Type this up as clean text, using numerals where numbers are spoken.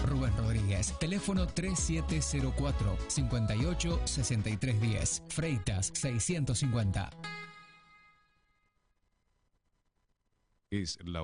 Rubén Rodríguez. Teléfono 3704 58 6310. Freitas 650. Es la